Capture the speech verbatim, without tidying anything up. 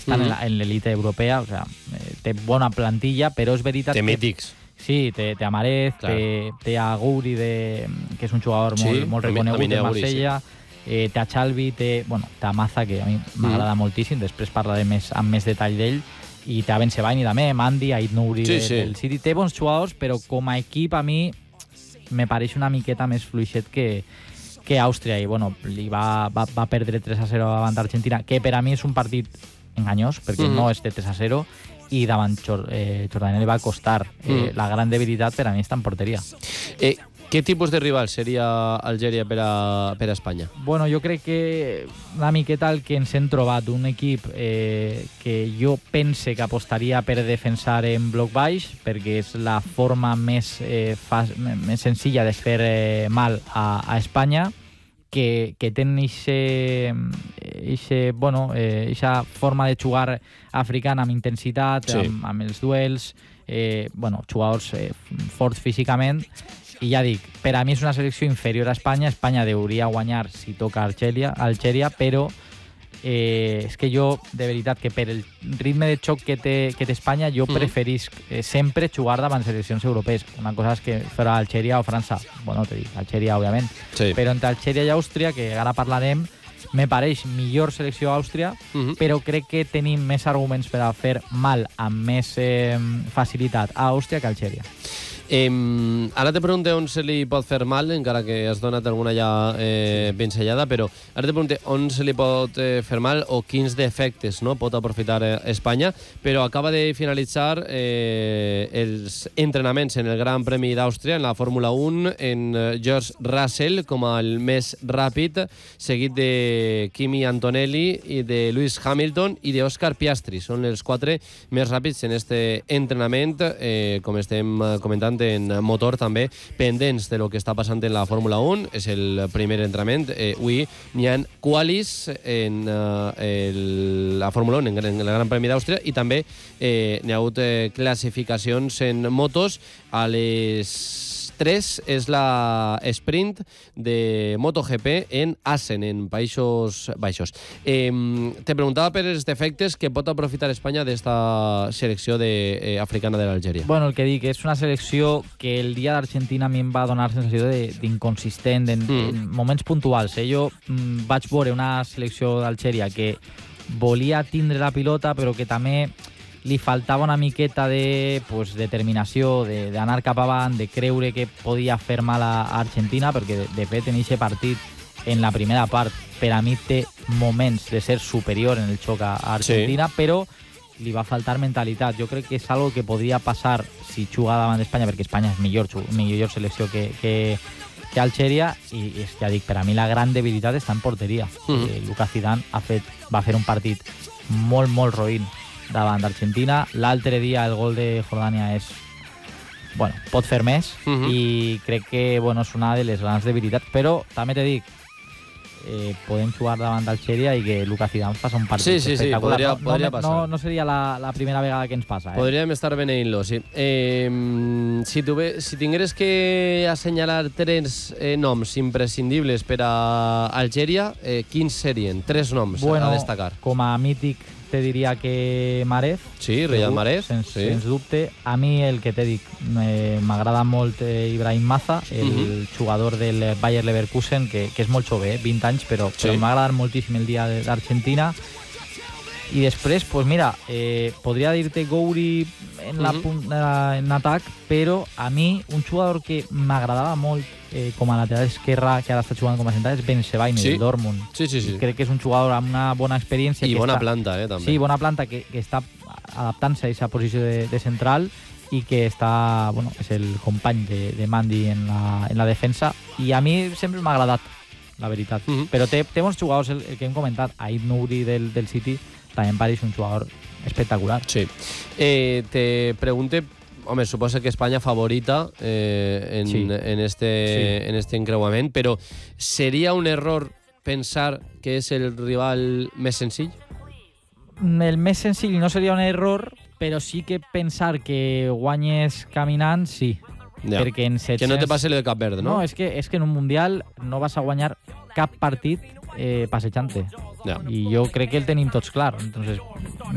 estan mm-hmm. en l'elite europea, o sea, eh, té bona plantilla, però és veritat té que... mítics. Sí, té, té a Marez, té, té a Gouri, de, que és un jugador sí, molt, molt reconegut de Marsella, sí. eh, té a Xalvi, té, bueno, té a Maza, que a mi m'agrada mm. moltíssim, després parlaré més, amb més detall d'ell, i té a Bensebaini també, Mandi, Ait Nouri sí, de, sí. del City. Té bons jugadors, però com a equip a mi me pareix una miqueta més fluixet que, que Àustria, i bueno, li va, va, va perdre tres a zero davant d'Argentina, que per a mi és un partit enganyós, perquè mm. no és de tres a zero, i davant eh, Jordania li va costar. Eh, mm. La gran debilitat per a mi està en porteria. Eh, què tipus de rival seria Algèria per a, per a Espanya? Bueno, jo crec que una miqueta el que ens hem trobat, un equip eh, que jo pense que apostaria per defensar en bloc baix, perquè és la forma més, eh, fa, més senzilla de fer eh, mal a, a Espanya, que, que tenen ixe, ixe, bueno, eh, ixa forma de jugar africana amb intensitat, sí. amb, amb els duels, eh, bueno, jugadors eh, forts físicament, i ja dic, per a mi és una selecció inferior a Espanya. Espanya hauria guanyar si toca Algèria, Algèria però eh, és que jo, de veritat, que per el ritme de xoc que té, que té Espanya, jo mm. preferisc eh, sempre jugar davant seleccions europees. Una cosa és que farà Algèria o França. Bueno, te dic, Algèria, òbviament. Sí. Però entre Algèria i Àustria, que ara parlarem, me pareix millor selecció Àustria, mm-hmm. però crec que tenim més arguments per a fer mal amb més eh, facilitat a Àustria que a Algèria. Eh, ara te pregunto on se li pot fer mal, encara que has donat alguna ja eh, pincellada, però ara te pregunto on se li pot eh, fer mal o quins defectes no, pot aprofitar eh, Espanya, però acaba de finalitzar eh, els entrenaments en el Gran Premi d'Àustria, en la Fórmula un, en eh, George Russell com el més ràpid, seguit de Kimi Antonelli i de Lewis Hamilton i d'Oscar Piastri. Són els quatre més ràpids en este entrenament, eh, com estem comentant en motor també, pendents de lo que està passant en la Fórmula un. És el primer entrenament. Eh, avui n'hi ha qualis en uh, el, la Fórmula un, en, en el Gran Premi d'Àustria, i també eh, n'hi ha hagut eh, classificacions en motos. A les tres és la sprint de MotoGP en Assen, en Països Baixos. Eh, te preguntava per els defectes que pot aprofitar Espanya d'esta selecció de, eh, africana de l'Algèria. Bueno, el que dic, és una selecció que el dia d'Argentina a mi em va donar sensació d'inconsistent en, mm. en moments puntuals. Eh? Jo mm, vaig veure una selecció d'Algèria que volia tindre la pilota, però que també li faltava una miqueta de pues, determinació, d'anar de, cap avant, de creure que podia fer mal a Argentina, perquè de, de fet en aquest partit, en la primera part, per a mi té moments de ser superior en el xoc a Argentina, sí. però li va faltar mentalitat. Jo crec que és algo que podria passar si juga davant d'Espanya, perquè Espanya és millor, millor selecció que, que, que Algèria, i és que ja dic, per a mi la gran debilitat està en porteria. Mm-hmm. eh, Lucas Zidane ha fet, va fer un partit molt, molt roïn davant d'Argentina. L'altre dia el gol de Jordània és... Bueno, pot fer més, uh-huh. i crec que bueno, és una de les grans debilitats, però també te dic, eh, podem jugar davant d'Algèria i que Lucas Zidane faci un partit sí, sí, espectacular. Sí, podria, no, podria no, passar. No, no seria la, la primera vegada que ens passa. Eh? Podríem estar beneint-lo, sí. Eh, si, tuve, si tingueres que assenyalar tres eh, noms imprescindibles per a Algèria, eh, quins serien? Tres noms bueno, a destacar. Com a mític te diria que Marez. Sí, Riyad Mahrez. Sens, sí. sens dubte. A mi el que t'he dit, eh, m'agrada molt eh, Ibrahim Maza, el uh-huh. jugador del Bayer Leverkusen, que, que és molt jove, eh, vint anys, però, sí. però m'ha agradat moltíssim el dia d'Argentina. I després, pues mira, eh, podria dir-te Gouri en, la, uh-huh. en atac, però a mi un jugador que m'agradava molt eh, com a lateral esquerra, que ara està jugant com a central, és Bensebaini, sí. del Dortmund. Sí, sí, sí. Crec que és un jugador amb una bona experiència. I que bona està, planta, eh, també. Sí, bona planta, que, que està adaptant-se a aquesta posició de, de central, i que està, bueno, és el company de, de Mandi en la, en la defensa, i a mi sempre m'ha agradat, la veritat. Uh-huh. Però té, té bons jugadors, el, el que hem comentat, Ait Nouri del, del City, també em pareix un jugador espectacular. Sí. Eh, te pregunte, home, suposa que Espanya favorita eh, en, sí. en, este, sí. en este encreuament, però seria un error pensar que és el rival més senzill? El més senzill no seria un error, però sí que pensar que guanyes caminant, sí. Ja. Perquè en set cents... Que no te passi el de Cap Verd, no? No, és que, és que en un Mundial no vas a guanyar cap partit eh, passejant-te. Ja. I jo crec que el tenim tots clar. Entonces,